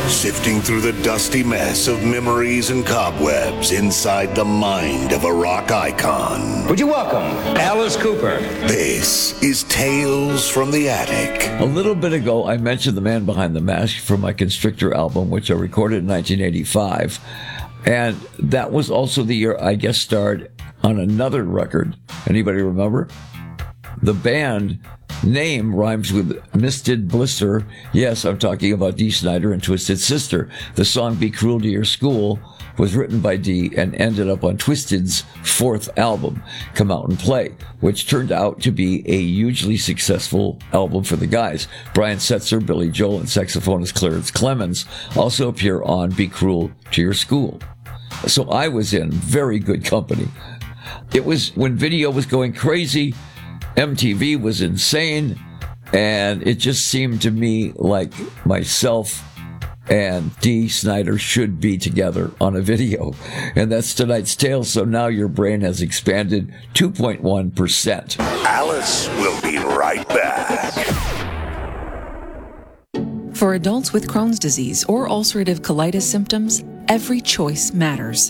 Sifting through the dusty mess of memories and cobwebs inside the mind of a rock icon. Would you welcome Alice Cooper? This is Tales from the Attic. A little bit ago, I mentioned the man behind the mask from my Constrictor album, which I recorded in 1985. And that was also the year I guest starred on another record. Anybody remember? The band name rhymes with Misted Blister. Yes, I'm talking about Dee Snider and Twisted Sister. The song Be Cruel to Your School was written by Dee and ended up on Twisted's fourth album, Come Out and Play, which turned out to be a hugely successful album for the guys. Brian Setzer, Billy Joel, and saxophonist Clarence Clemens also appear on Be Cruel to Your School. So I was in very good company. It was when video was going crazy, MTV was insane, and it just seemed to me like myself and Dee Snider should be together on a video. And that's tonight's tale, so now your brain has expanded 2.1%. Alice will be right back. For adults with Crohn's disease or ulcerative colitis symptoms, every choice matters.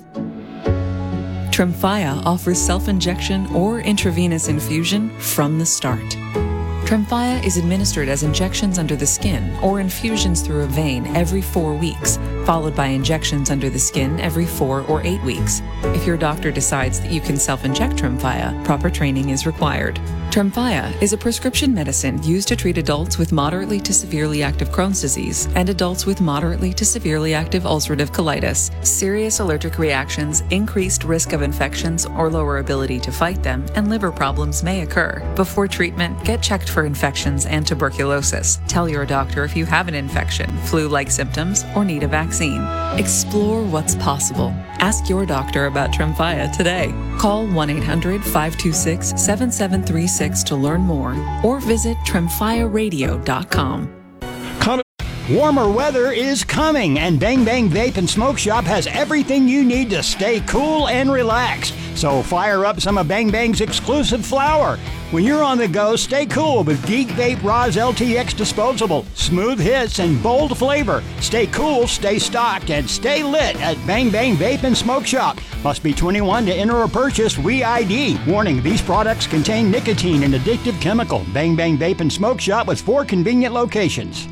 Tremfya offers self-injection or intravenous infusion from the start. Tremfya is administered as injections under the skin or infusions through a vein every 4 weeks, followed by injections under the skin every 4 or 8 weeks. If your doctor decides that you can self-inject Tremfya, proper training is required. Tremfya is a prescription medicine used to treat adults with moderately to severely active Crohn's disease and adults with moderately to severely active ulcerative colitis. Serious allergic reactions, increased risk of infections or lower ability to fight them, and liver problems may occur. Before treatment, get checked for infections and tuberculosis. Tell your doctor if you have an infection, flu-like symptoms, or need a vaccine. Explore what's possible. Ask your doctor about Tremfya today. Call 1-800-526-7736 to learn more or visit tremfyaradio.com. Warmer weather is coming, and Bang Bang Vape and Smoke Shop has everything you need to stay cool and relaxed. So fire up some of Bang Bang's exclusive flower. When you're on the go, stay cool with Geek Vape Roz LTX Disposable. Smooth hits and bold flavor. Stay cool, stay stocked, and stay lit at Bang Bang Vape and Smoke Shop. Must be 21 to enter or purchase re-ID. Warning, these products contain nicotine and addictive chemical. Bang Bang Vape and Smoke Shop with 4 convenient locations.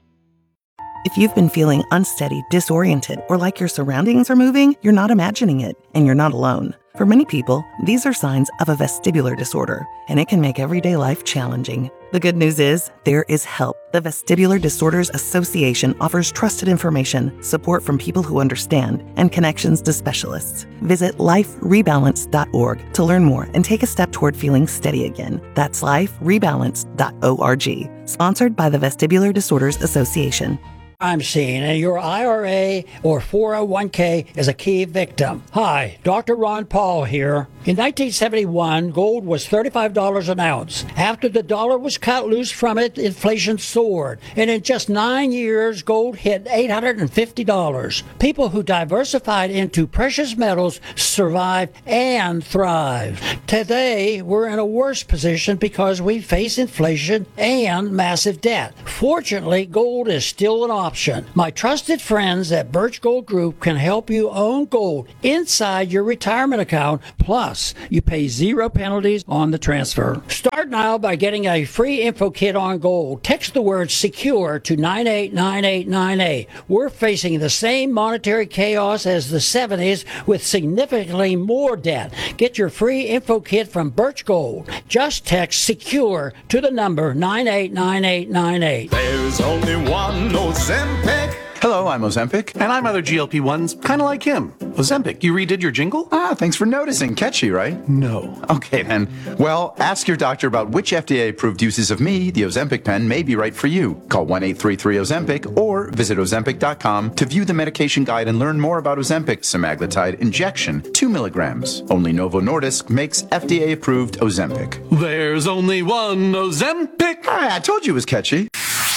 If you've been feeling unsteady, disoriented, or like your surroundings are moving, you're not imagining it, and you're not alone. For many people, these are signs of a vestibular disorder, and it can make everyday life challenging. The good news is, there is help. The Vestibular Disorders Association offers trusted information, support from people who understand, and connections to specialists. Visit liferebalance.org to learn more and take a step toward feeling steady again. That's liferebalance.org. Sponsored by the Vestibular Disorders Association. I'm seeing, and your IRA or 401k is a key victim. Hi, Dr. Ron Paul here. In 1971, gold was $35 an ounce. After the dollar was cut loose from it, inflation soared. And in just 9 years, gold hit $850. People who diversified into precious metals survived and thrived. Today, we're in a worse position because we face inflation and massive debt. Fortunately, gold is still an option. My trusted friends at Birch Gold Group can help you own gold inside your retirement account. Plus, you pay 0 penalties on the transfer. Start now by getting a free info kit on gold. Text the word SECURE to 989898. We're facing the same monetary chaos as the 70s with significantly more debt. Get your free info kit from Birch Gold. Just text SECURE to the number 989898. There's only one Ozempic. Hello, I'm Ozempic. And I'm other GLP-1s, kind of like him. Ozempic, you redid your jingle? Thanks for noticing. Catchy, right? No. Okay, then. Well, ask your doctor about which FDA-approved uses of me, the Ozempic pen, may be right for you. Call 1-833-OZEMPIC or visit Ozempic.com to view the medication guide and learn more about Ozempic semaglutide injection, 2 milligrams. Only Novo Nordisk makes FDA-approved Ozempic. There's only one Ozempic. I told you it was catchy.